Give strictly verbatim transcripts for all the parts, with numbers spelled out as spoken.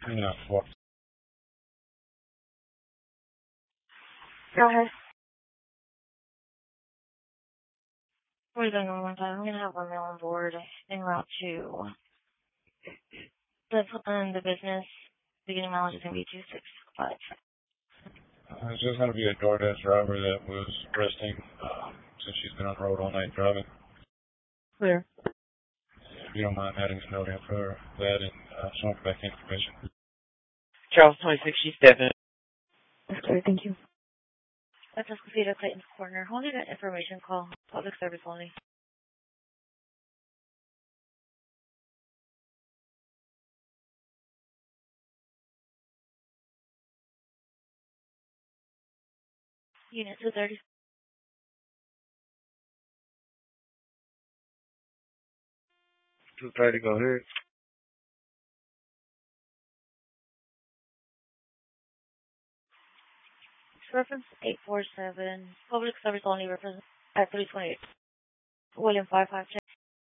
Yeah, four. Go ahead. We're doing one more time. I'm going to have one mail on board en route to the, um, the business. Beginning mileage is going to be two six five. Uh, it's just going to be a DoorDash driver that was resting uh, since she's been on the road all night driving. Clear. If you don't mind adding a note in for that and uh, some back information. Charles twenty sixty-seven. That's clear. Thank you. That's Escofita Clayton's Corner. Only that information call. Public service only. Unit two thirty. two thirty, go ahead. Reference eight four seven. Public service only reference at three twenty-eight. William five five check.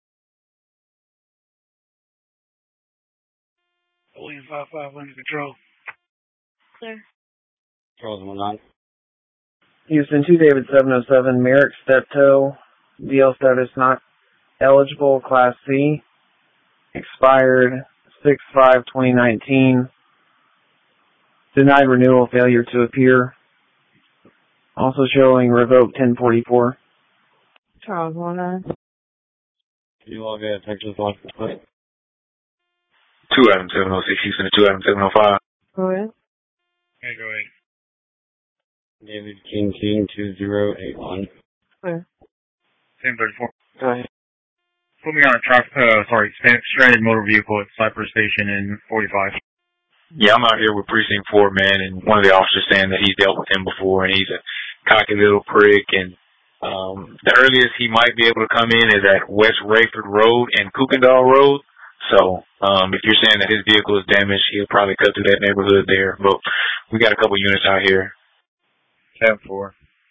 William five five under control. Clear. Charles one nine. Houston two David seven oh seven. Merrick Steptoe. D L status not eligible. Class C. Expired six five twenty nineteen. Denied renewal. Failure to appear. Also showing revoked ten forty-four. Charles one nine. You log in, Texas license plate. two Adam seven oh six, Houston two Adam seven oh five. Go ahead. Hey, go ahead. David King King two zero eight one. Clear. ten thirty-four. Go ahead. Put me on a traffic, uh, sorry, stranded motor vehicle at Cypress Station in forty-five. Yeah, I'm out here with Precinct four, man, and one of the officers saying that he's dealt with him before, and he's a cocky little prick, and um, the earliest he might be able to come in is at West Rayford Road and Kukendall Road. So um, if you're saying that his vehicle is damaged, he'll probably cut through that neighborhood there. But we got a couple units out here. ten four.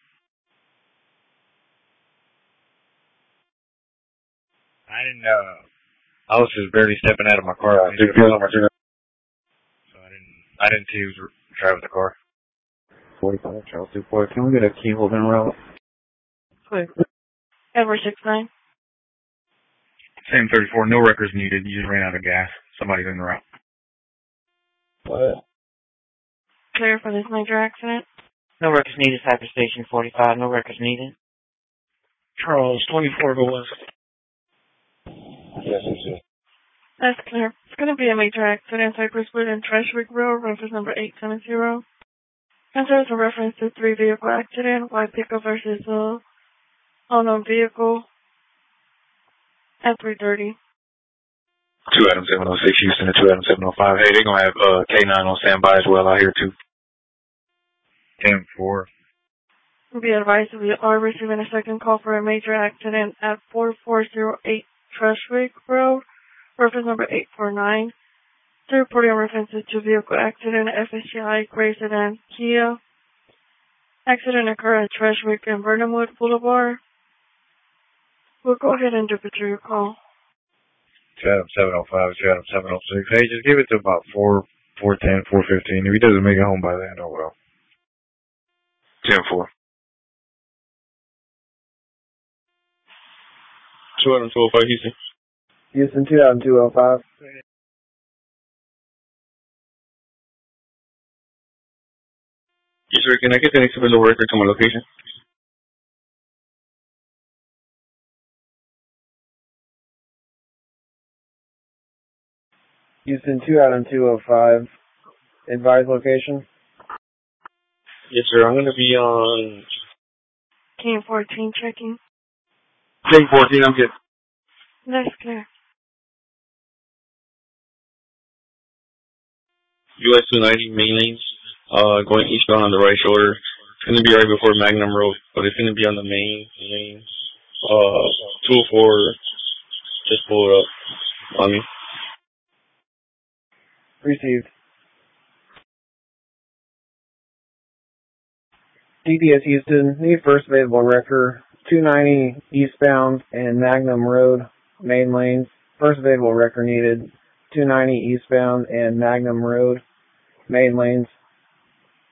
I didn't, uh, I was just barely stepping out of my car. I didn't, so I didn't, I didn't see who was driving the car. forty-five Charles two four. Can we get a key holding route? Clear. Edward six nine. Same thirty-four, no records needed. You just ran out of gas. Somebody's in the route. What? Clear for this major accident. No records needed. Cypress Station forty-five. No records needed. Charles, twenty-four, go west. Yes, yes, yes. That's clear. It's going to be a major accident. Cypress Wood and Treshwick Road, reference number eight seven zero. And there's a reference to three vehicle accident, white pickup versus a unknown vehicle at three thirty. two Adam seven oh six, Houston to two Adam seven oh five. Hey, they're going to have uh, K nine on standby as well out here, too. ten four. Be advised we are receiving a second call for a major accident at four four zero eight Treshwick Road, reference number eight four nine. The reporting references to vehicle accident, F S G I, gray sedan, Kia. Accident occurred at Treshwick and Burnhamwood Boulevard. We'll go ahead and duplicate your call. Chatham seven oh five, Chatham seven oh six. Hey, just give it to about four, four ten, four fifteen. If he doesn't make it home by then, oh well. ten four. two Adam two oh five, Houston. Houston two Adam two oh five. Yes, sir. Can I get the next available record to my location? Houston two Adam two oh five. Advised location? Yes, sir. I'm going to be on King fourteen checking. King fourteen. I'm good. That's clear. U S two ninety main lanes, uh, going eastbound on the right shoulder. It's going to be right before Magnum Road, but it's going to be on the main lane. Uh, two oh four, just pull it up on me. Received. D D S Houston, need first available record, two ninety eastbound and Magnum Road, main lanes. First available record needed, two ninety eastbound and Magnum Road, main lanes.